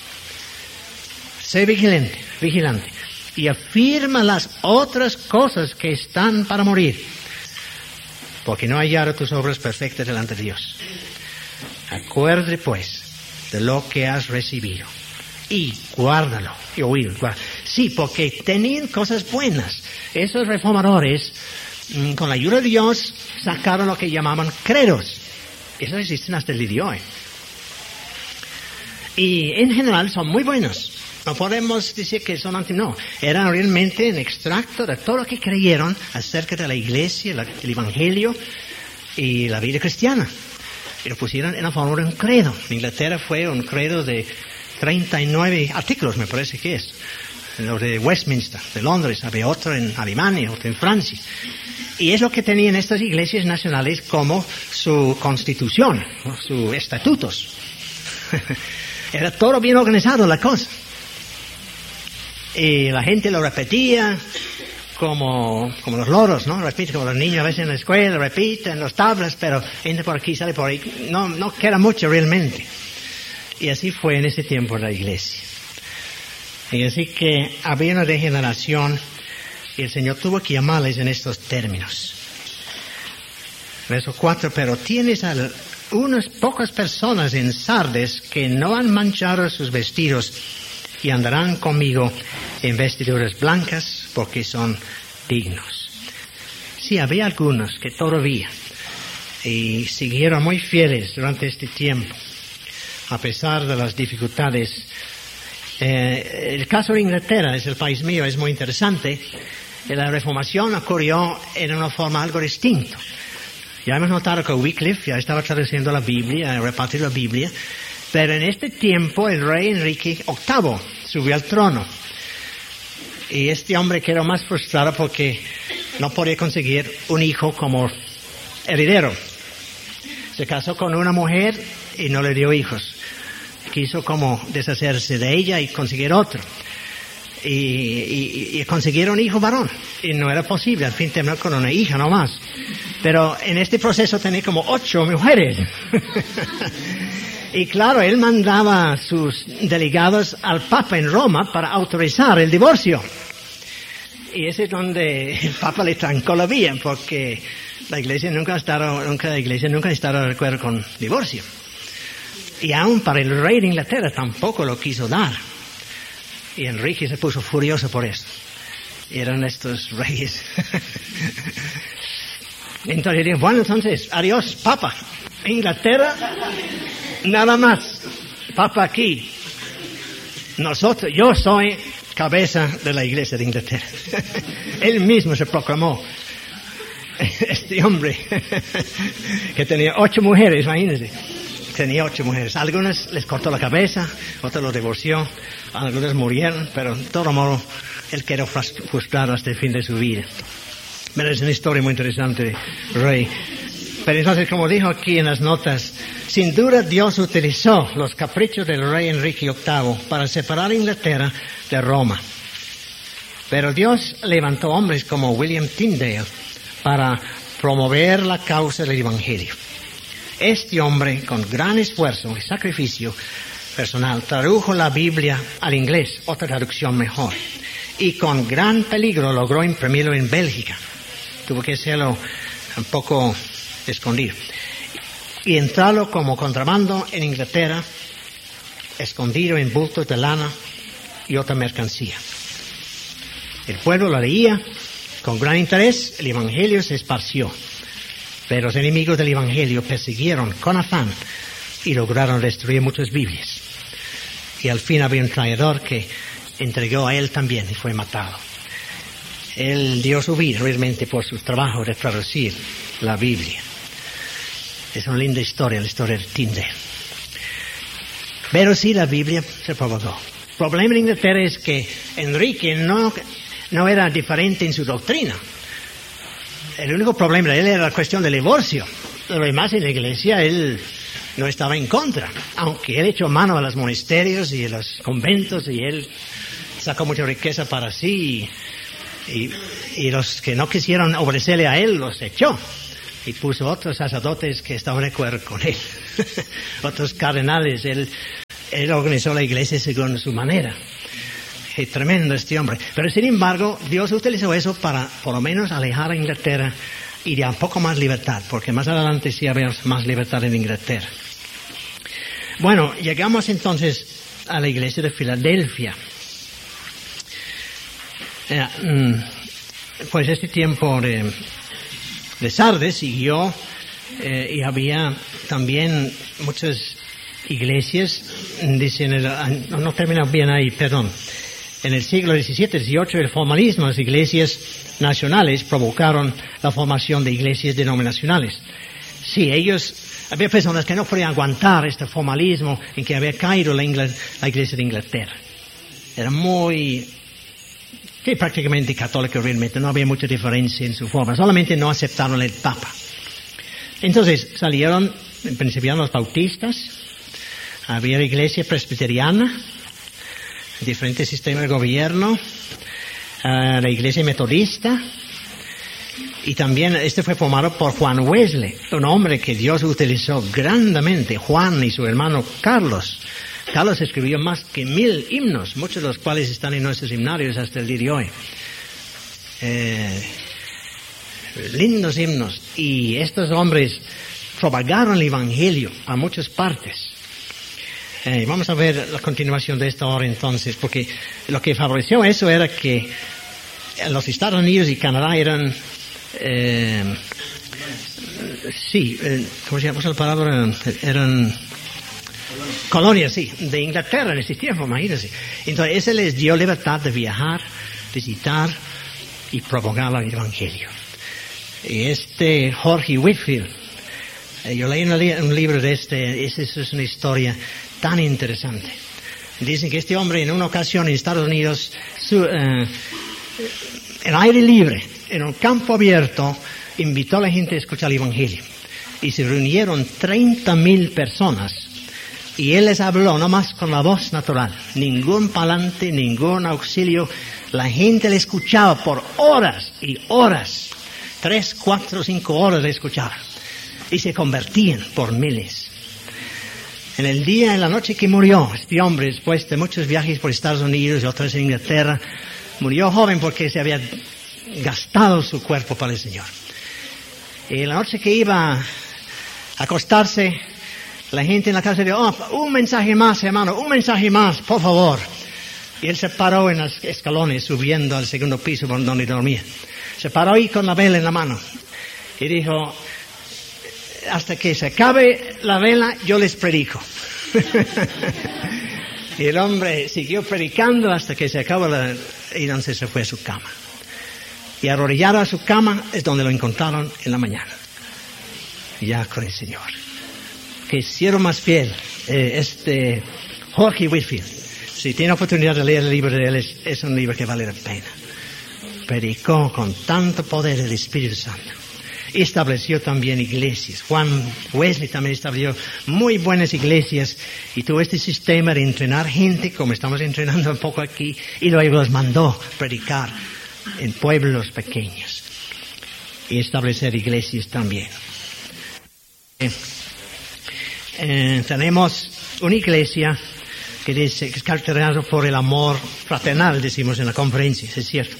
Sé vigilante, vigilante, y afirma las otras cosas que están para morir, porque no hallaron tus obras perfectas delante de Dios. Acuérdate pues de lo que has recibido y guárdalo. Y oír, guárdalo. Sí, porque tenían cosas buenas. Esos reformadores, con la ayuda de Dios, sacaron lo que llamaban credos. Esos existen hasta el día de hoy. Y en general son muy buenos. No podemos decir que son anti... No, eran realmente un extracto de todo lo que creyeron acerca de la iglesia, la, el evangelio y la vida cristiana. Y lo pusieron en la forma de un credo. En Inglaterra fue un credo de treinta y nueve artículos, me parece que es. Lo de Westminster, de Londres, había otro en Alemania, otro en Francia. Y es lo que tenían estas iglesias nacionales como su constitución, sus estatutos. Era todo bien organizado la cosa. Y la gente lo repetía como, como los loros, ¿no? Repite como los niños a veces en la escuela, repiten los tablas, pero entra por aquí, sale por ahí. No, no queda mucho realmente. Y así fue en ese tiempo la iglesia. Y así que había una degeneración y el Señor tuvo que llamarles en estos términos. Verso cuatro, pero tienes a unas pocas personas en Sardes que no han manchado sus vestidos y andarán conmigo en vestiduras blancas porque son dignos. Sí, había algunos que todavía y siguieron muy fieles durante este tiempo, a pesar de las dificultades. Eh, el caso de Inglaterra, es el país mío, es muy interesante. La reformación ocurrió en una forma algo distinta. Ya hemos notado que Wycliffe ya estaba traduciendo la Biblia, repartiendo la Biblia, pero en este tiempo el rey Enrique octavo subió al trono. Y este hombre quedó más frustrado porque no podía conseguir un hijo como heredero. Se casó con una mujer y no le dio hijos. Quiso como deshacerse de ella y conseguir otro. Y, y, y conseguir un hijo varón. Y no era posible. Al fin terminó con una hija nomás. Pero en este proceso tenía como ocho mujeres. Y claro, él mandaba a sus delegados al Papa en Roma para autorizar el divorcio. Y ese es donde el Papa le trancó la vía, porque la Iglesia nunca ha estado, nunca la Iglesia nunca ha estado de acuerdo con divorcio. Y aún para el rey de Inglaterra tampoco lo quiso dar. Y Enrique se puso furioso por eso. Y eran estos reyes. Entonces dijo, bueno, entonces, adiós, Papa. Inglaterra, nada más. Papa aquí. Nosotros, yo soy cabeza de la Iglesia de Inglaterra. Él mismo se proclamó. Este hombre que tenía ocho mujeres, imagínense. Tenía ocho mujeres. Algunas les cortó la cabeza, otras los divorció, algunas murieron, pero de todo modo él quedó frustrado hasta el fin de su vida. Pero es una historia muy interesante, rey. Pero entonces, como dijo aquí en las notas, sin duda Dios utilizó los caprichos del rey Enrique octavo para separar a Inglaterra de Roma. Pero Dios levantó hombres como William Tyndale para promover la causa del Evangelio. Este hombre, con gran esfuerzo y sacrificio personal, tradujo la Biblia al inglés, otra traducción mejor, y con gran peligro logró imprimirlo en Bélgica. Tuvo que hacerlo un poco escondido. Y entrarlo como contrabando en Inglaterra, escondido en bultos de lana y otra mercancía. El pueblo lo leía con gran interés, el Evangelio se esparció. Pero los enemigos del Evangelio persiguieron con afán y lograron destruir muchas Biblias. Y al fin había un traidor que entregó a él también y fue matado. Él dio su vida realmente por su trabajo de traducir la Biblia. Es una linda historia, la historia de Tyndale. Pero sí, la Biblia se propagó. El problema en Inglaterra es que Enrique no, no era diferente en su doctrina. El único problema de él era la cuestión del divorcio. Lo demás en la iglesia él no estaba en contra. Aunque él echó mano a los monasterios y a los conventos y él sacó mucha riqueza para sí y, y los que no quisieron obedecerle a él los echó y puso otros sacerdotes que estaban de acuerdo con él, otros cardenales. Él, él organizó la iglesia según su manera. Qué tremendo este hombre. Pero sin embargo, Dios utilizó eso para por lo menos alejar a Inglaterra y de un poco más libertad, porque más adelante sí había más libertad en Inglaterra. Bueno, llegamos entonces a la iglesia de Filadelfia. Eh, pues este tiempo de, de Sardes siguió eh, y había también muchas iglesias, dicen, no, no termina bien ahí, perdón. En el siglo diecisiete, dieciocho, el formalismo, las iglesias nacionales provocaron la formación de iglesias denominacionales. Sí, ellos, había personas que no podían aguantar este formalismo en que había caído la, Ingl- la iglesia de Inglaterra. Era muy, que prácticamente católico realmente, no había mucha diferencia en su forma, solamente no aceptaron el Papa. Entonces salieron, en principio los bautistas, había la iglesia presbiteriana, diferentes sistemas de gobierno, uh, la iglesia metodista, y también este fue formado por Juan Wesley, un hombre que Dios utilizó grandemente, Juan y su hermano Carlos. Carlos escribió más que mil himnos, muchos de los cuales están en nuestros himnarios hasta el día de hoy. Eh, lindos himnos, y estos hombres propagaron el evangelio a muchas partes. Eh, vamos a ver la continuación de esta hora entonces, porque lo que favoreció eso era que los Estados Unidos y Canadá eran, eh, sí, eh, ¿cómo se llama la palabra? Eran colonias, sí, de Inglaterra en ese tiempo, imagínense. Entonces, eso les dio libertad de viajar, visitar y propagar el evangelio. Y este Jorge Whitefield, eh, yo leí un libro de este, esa es una historia tan interesante. Dicen que este hombre en una ocasión en Estados Unidos, su, eh, en aire libre, en un campo abierto, invitó a la gente a escuchar el evangelio. Y se reunieron treinta mil personas. Y él les habló nomás con la voz natural. Ningún palante, ningún auxilio. La gente le escuchaba por horas y horas. Tres, cuatro, cinco horas le escuchaba. Y se convertían por miles. En el día, en la noche que murió este hombre, después de muchos viajes por Estados Unidos y otros en Inglaterra, murió joven porque se había gastado su cuerpo para el Señor. Y en la noche que iba a acostarse, la gente en la casa dijo, oh, un mensaje más, hermano, un mensaje más, por favor. Y él se paró en los escalones, subiendo al segundo piso donde dormía. Se paró ahí con la vela en la mano. Y dijo, hasta que se acabe la vela, yo les predico. Y el hombre siguió predicando hasta que se acabó la... y entonces se fue a su cama. Y arrodillado a su cama es donde lo encontraron en la mañana. Ya con el Señor. Que siervo más fiel, eh, este Jorge Whitefield. Si tiene oportunidad de leer el libro de él, es, es un libro que vale la pena. Predicó con tanto poder el Espíritu Santo. Estableció también iglesias. Juan Wesley también estableció muy buenas iglesias y tuvo este sistema de entrenar gente, como estamos entrenando un poco aquí, y luego los mandó predicar en pueblos pequeños y establecer iglesias también. Eh, eh, tenemos una iglesia que dice que es caracterizada por el amor fraternal, decimos en la conferencia, es cierto.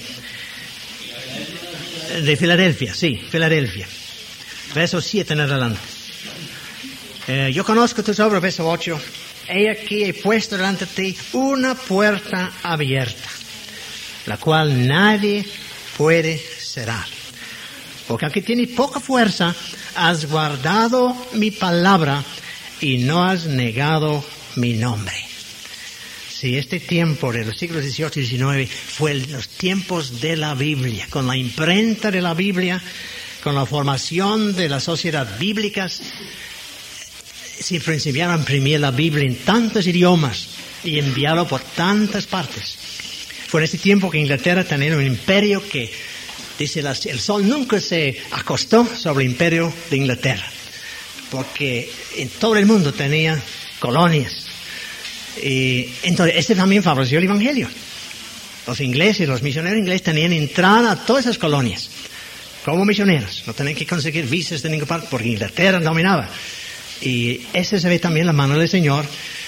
De Filadelfia, sí, Filadelfia. Verso siete en adelante. Eh, yo conozco tus obras, verso ocho. He aquí he puesto delante de ti una puerta abierta, la cual nadie puede cerrar. Porque aunque tienes poca fuerza, has guardado mi palabra y no has negado mi nombre. Sí, este tiempo de los siglos dieciocho y diecinueve fue los tiempos de la Biblia, con la imprenta de la Biblia, con la formación de las sociedades bíblicas. Se principiaron a imprimir la Biblia en tantos idiomas y enviarlo por tantas partes. Fue en este tiempo que Inglaterra tenía un imperio que, dice, el sol nunca se acostó sobre el imperio de Inglaterra, porque en todo el mundo tenía colonias. Y entonces, este también favoreció el evangelio. Los ingleses, los misioneros ingleses tenían entrada a todas esas colonias como misioneros. No tenían que conseguir visas de ninguna parte porque Inglaterra dominaba. Y ese se ve también la mano del Señor